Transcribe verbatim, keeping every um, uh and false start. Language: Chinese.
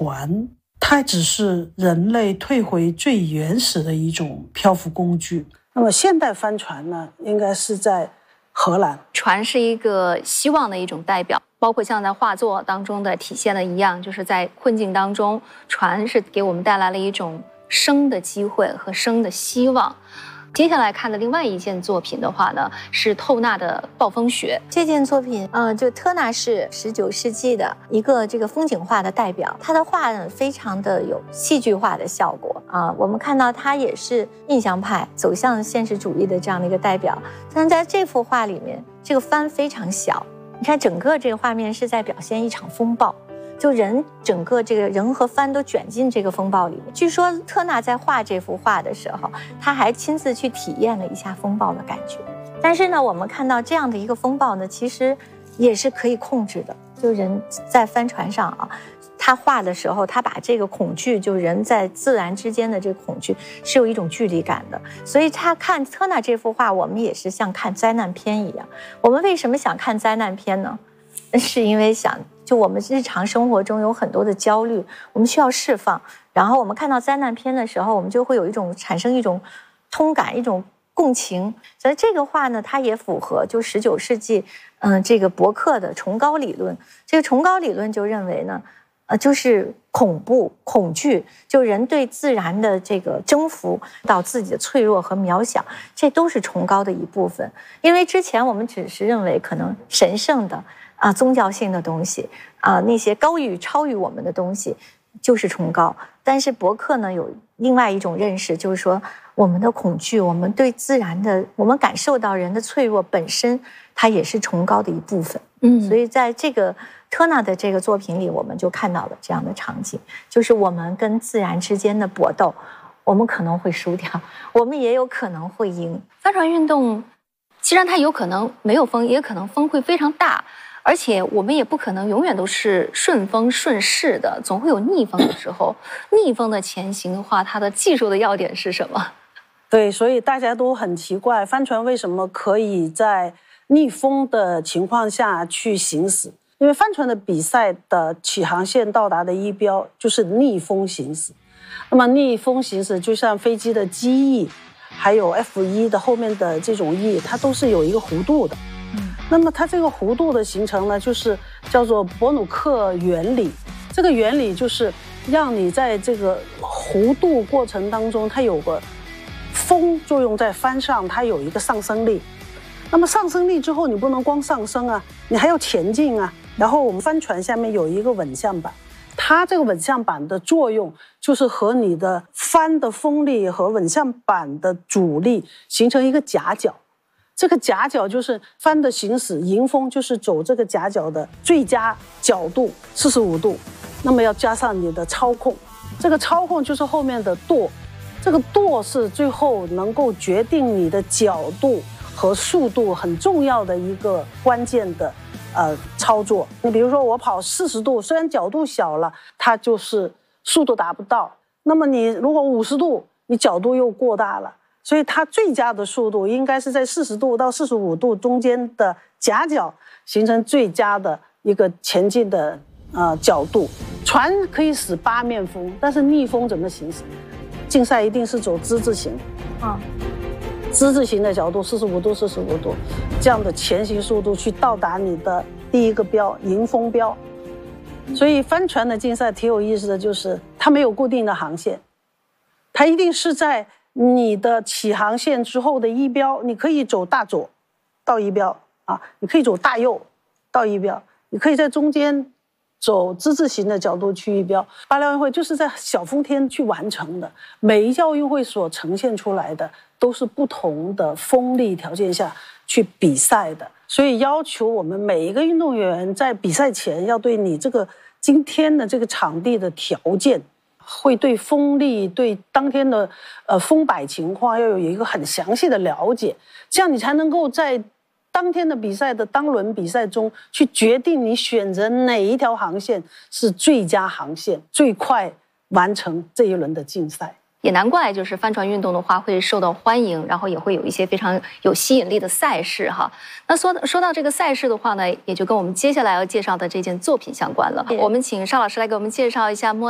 船，它只是人类退回最原始的一种漂浮工具。那么现代帆船呢，应该是在荷兰。 船是一个希望的一种代表，包括像在画作当中的体现的一样，就是在困境当中，船是给我们带来了一种生的机会和生的希望。接下来看的另外一件作品的话呢，是透纳的《暴风雪》。 这件作品，呃，就特纳是十九世纪的一个这个风景画的代表，他的画呢非常的有戏剧化的效果啊、呃。我们看到他也是印象派走向现实主义的这样的一个代表，但是在这幅画里面，这个帆非常小，你看整个这个画面是在表现一场风暴。就人整个这个人和帆都卷进这个风暴里面。据说特纳在画这幅画的时候，他还亲自去体验了一下风暴的感觉。但是呢，我们看到这样的一个风暴呢，其实也是可以控制的。就人在帆船上啊，他画的时候，他把这个恐惧，就人在自然之间的这个恐惧，是有一种距离感的。所以他看特纳这幅画，我们也是像看灾难片一样。我们为什么想看灾难片呢？是因为想。就我们日常生活中有很多的焦虑，我们需要释放。然后我们看到灾难片的时候，我们就会有一种产生一种通感，一种共情。所以这个画呢，它也符合就十九世纪，嗯、呃，这个伯克的崇高理论。这个崇高理论就认为呢，呃，就是恐怖、恐惧，就人对自然的这个征服到自己的脆弱和渺小，这都是崇高的一部分。因为之前我们只是认为可能神圣的。啊，宗教性的东西啊，那些高于超于我们的东西，就是崇高。但是伯克呢，有另外一种认识，就是说我们的恐惧，我们对自然的，我们感受到人的脆弱本身，它也是崇高的一部分。嗯，所以在这个特纳的这个作品里，我们就看到了这样的场景，就是我们跟自然之间的搏斗，我们可能会输掉，我们也有可能会赢。 帆船运动，既然它有可能没有风，也可能风会非常大。而且我们也不可能永远都是顺风顺势的，总会有逆风的时候。逆风的前行的话，它的技术的要点是什么？ 对，所以大家都很奇怪，帆船为什么可以在逆风的情况下去行驶？因为帆船的比赛的起航线到达的一标就是逆风行驶。那么逆风行驶就像飞机的机翼，还有 F 一 的后面的这种翼，它都是有一个弧度的。那么它这个弧度的形成呢，就是叫做伯努克原理。这个原理就是让你在这个弧度过程当中，它有个风作用在帆上，它有一个上升力。那么上升力之后，你不能光上升啊，你还要前进啊。然后我们帆船下面有一个稳向板，它这个稳向板的作用就是和你的帆的风力和稳向板的阻力形成一个夹角。这个夹角就是帆的行驶，迎风就是走这个夹角的最佳角度四十五度，那么要加上你的操控，这个操控就是后面的舵，这个舵是最后能够决定你的角度和速度很重要的一个关键的呃操作。你比如说我跑四十度，虽然角度小了，它就是速度达不到，那么你如果五十度，你角度又过大了。所以它最佳的速度应该是在四十度到四十五度中间的夹角，形成最佳的一个前进的呃角度。船可以使八面风，但是逆风怎么行驶？竞赛一定是走之字形啊，之字形的角度四十五度、四十五度这样的前行速度去到达你的第一个标迎风标。所以帆船的竞赛挺有意思的，就是它没有固定的航线，它一定是在你的起航线之后的一标，你可以走大左到一标啊，你可以走大右到一标，你可以在中间走之字形的角度去一标。巴黎奥运会就是在小风天去完成的，每一届奥运会所呈现出来的都是不同的风力条件下去比赛的，所以要求我们每一个运动员在比赛前要对你这个今天的这个场地的条件，会对风力、对当天的呃风摆情况要有一个很详细的了解，这样你才能够在当天的比赛的当轮比赛中去决定你选择哪一条航线是最佳航线，最快完成这一轮的竞赛。 也难怪，就是帆船运动的话会受到欢迎，然后也会有一些非常有吸引力的赛事哈。那说说到这个赛事的话呢，也就跟我们接下来要介绍的这件作品相关了。我们请邵老师来给我们介绍一下莫